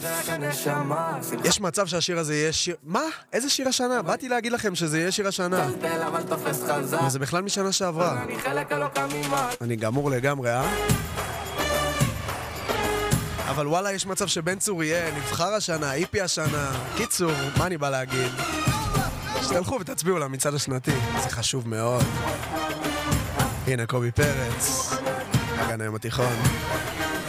יש מצב שהשיר הזה יהיה שיר... מה? איזה שיר השנה? באתי להגיד לכם שזה יהיה שיר השנה. וזה בכלל משנה שעברה. אני גמור לגמרי, אבל וואלה, יש מצב שבן צור יהיה נבחר השנה, איפי השנה. קיצור, מה אני בא להגיד? שתלכו ותצביעו למצעד השנתי, זה חשוב מאוד. הנה קובי פרץ, הגן היום התיכון.